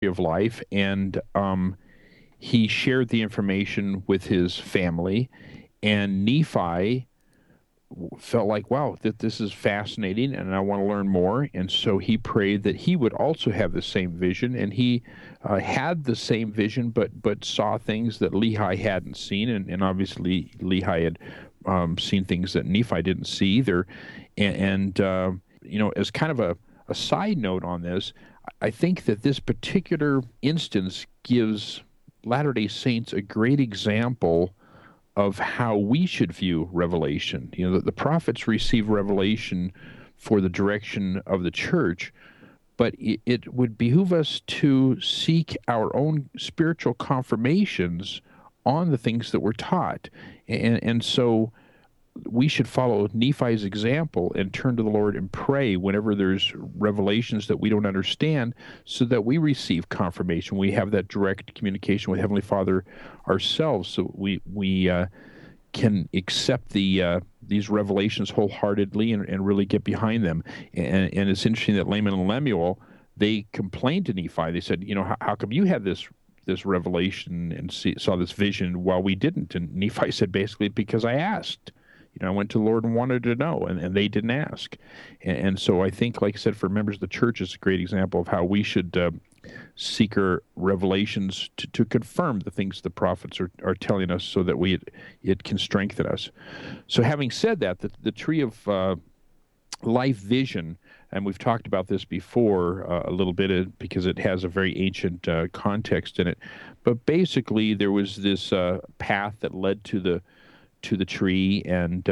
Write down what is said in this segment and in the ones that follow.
of life, and he shared the information with his family, and Nephi felt like, wow, that this is fascinating and I want to learn more. And so he prayed that he would also have the same vision. And he had the same vision, but saw things that Lehi hadn't seen. And obviously, Lehi had seen things that Nephi didn't see either. As kind of a side note on this, I think that this particular instance gives Latter-day Saints a great example of how we should view revelation. The prophets receive revelation for the direction of the church, but it would behoove us to seek our own spiritual confirmations on the things that we're taught. And so we should follow Nephi's example and turn to the Lord and pray whenever there's revelations that we don't understand, so that we receive confirmation. We have that direct communication with Heavenly Father ourselves, so we can accept these revelations wholeheartedly and really get behind them. And it's interesting that Laman and Lemuel, they complained to Nephi. They said, how come you had this revelation and saw this vision while we didn't? And Nephi said, basically, because I asked. I went to the Lord and wanted to know, and they didn't ask. And so I think, like I said, for members of the church, it's a great example of how we should seek our revelations to confirm the things the prophets are telling us, so that it can strengthen us. So having said that, the tree of life vision, and we've talked about this before a little bit because it has a very ancient context in it, but basically there was this path that led to the tree, and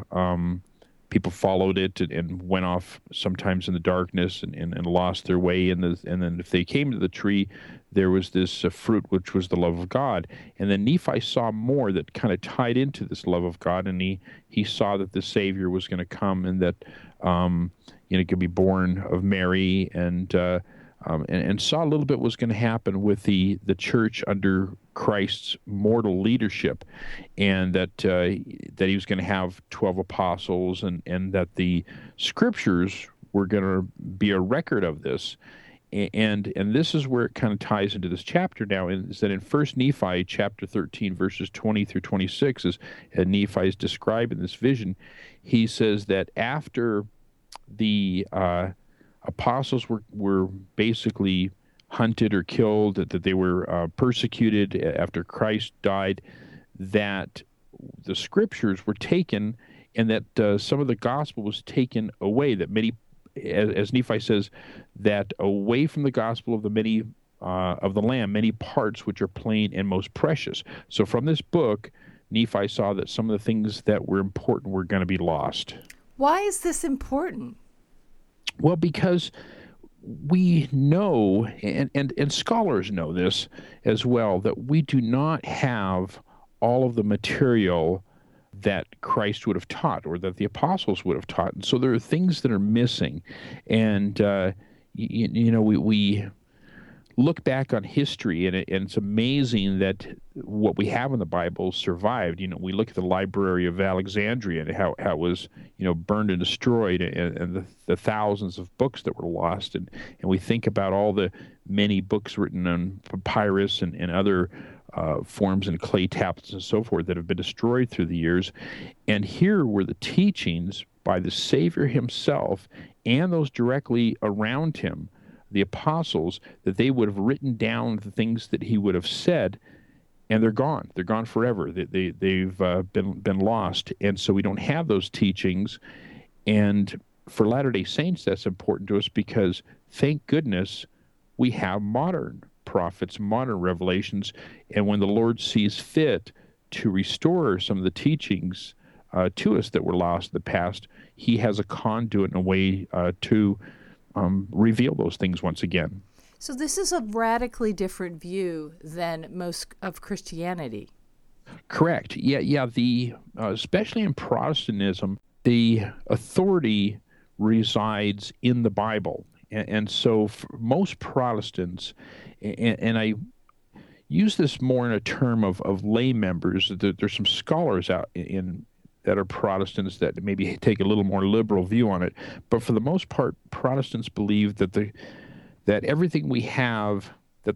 people followed it and went off sometimes in the darkness and lost their way. And then if they came to the tree, there was this fruit, which was the love of God. And then Nephi saw more that kind of tied into this love of God, and he saw that the Savior was going to come, and that could be born of Mary, and saw a little bit was going to happen with the church under Christ's mortal leadership, and that he was going to have 12 apostles, and that the scriptures were going to be a record of this. And this is where it kind of ties into this chapter now, is that in 1 Nephi chapter 13, verses 20 through 26, as Nephi is describing this vision, he says that after the apostles were basically hunted or killed, that they were persecuted after Christ died, that the scriptures were taken, and that some of the gospel was taken away, that many, as Nephi says, that away from the gospel of the many of the Lamb, many parts which are plain and most precious. So from this book, Nephi saw that some of the things that were important were going to be lost. Why is this important? Well, because we know, and scholars know this as well, that we do not have all of the material that Christ would have taught, or that the apostles would have taught. And so there are things that are missing. And, we look back on history, and it's amazing that what we have in the Bible survived. We look at the Library of Alexandria and how it was, burned and destroyed, and the thousands of books that were lost. And we think about all the many books written on papyrus and other forms and clay tablets and so forth that have been destroyed through the years. And here were the teachings by the Savior himself and those directly around him, the apostles, that they would have written down the things that he would have said, and they're gone. They're gone forever. They've been lost. And so we don't have those teachings. And for Latter-day Saints, that's important to us, because thank goodness we have modern prophets, modern revelations, and when the Lord sees fit to restore some of the teachings to us that were lost in the past, he has a conduit and a way to reveal those things once again. So this is a radically different view than most of Christianity. Correct. Yeah. Especially in Protestantism, the authority resides in the Bible, and so for most Protestants, and I use this more in a term of lay members. There's some scholars out that are Protestants that maybe take a little more liberal view on it. But for the most part, Protestants believe that everything we have